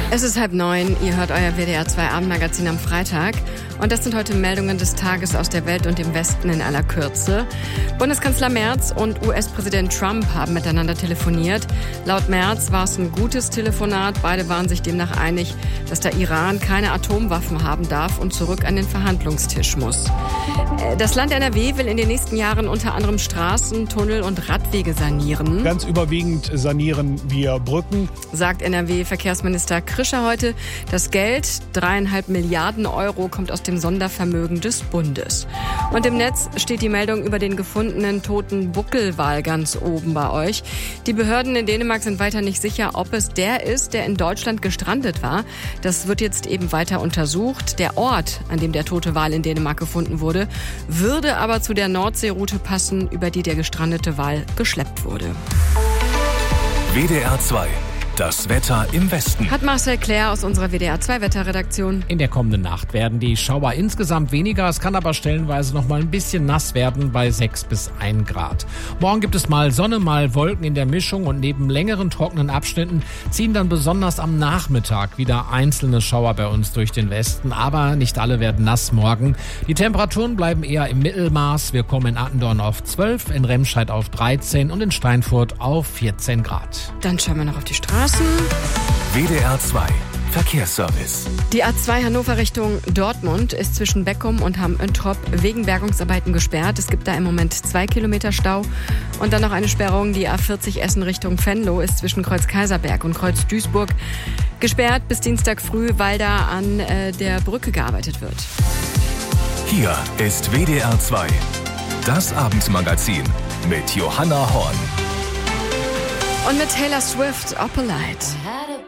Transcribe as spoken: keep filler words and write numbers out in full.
Es ist halb neun, ihr hört euer W D R zwei Abendmagazin am Freitag. Und das sind heute Meldungen des Tages aus der Welt und dem Westen in aller Kürze. Bundeskanzler Merz und U S-Präsident Trump haben miteinander telefoniert. Laut Merz war es ein gutes Telefonat. Beide waren sich demnach einig, dass der Iran keine Atomwaffen haben darf und zurück an den Verhandlungstisch muss. Das Land N R W will in den nächsten Jahren unter anderem Straßen, Tunnel und Radwege sanieren. Ganz überwiegend sanieren wir Brücken, sagt N R W-Verkehrsminister Krischer heute. Das Geld, dreieinhalb Milliarden Euro, kommt aus dem Sondervermögen des Bundes. Und im Netz steht die Meldung über den gefundenen toten Buckelwal ganz oben bei euch. Die Behörden in Dänemark sind weiter nicht sicher, ob es der ist, der in Deutschland gestrandet war. Das wird jetzt eben weiter untersucht. Der Ort, an dem der tote Wal in Dänemark gefunden wurde, würde aber zu der Nordseeroute passen, über die der gestrandete Wal geschleppt wurde. W D R zwei. Das Wetter im Westen. Hat Marcel Claire aus unserer W D R zwei Wetterredaktion. In der kommenden Nacht werden die Schauer insgesamt weniger. Es kann aber stellenweise noch mal ein bisschen nass werden bei sechs bis ein Grad. Morgen gibt es mal Sonne, mal Wolken in der Mischung und neben längeren trockenen Abschnitten ziehen dann besonders am Nachmittag wieder einzelne Schauer bei uns durch den Westen. Aber nicht alle werden nass morgen. Die Temperaturen bleiben eher im Mittelmaß. Wir kommen in Attendorn auf zwölf, in Remscheid auf dreizehn und in Steinfurt auf vierzehn Grad. Dann schauen wir noch auf die Straße. W D R zwei Verkehrsservice. Die A zwei Hannover Richtung Dortmund ist zwischen Beckum und Hamm-Öntrop wegen Bergungsarbeiten gesperrt. Es gibt da im Moment zwei Kilometer Stau. Und dann noch eine Sperrung. Die A vierzig Essen Richtung Venlo ist zwischen Kreuz Kaiserberg und Kreuz Duisburg gesperrt bis Dienstag früh, weil da an äh, der Brücke gearbeitet wird. Hier ist W D R zwei, das Abendmagazin mit Johanna Horn. Und mit Taylor Swift, Opalite.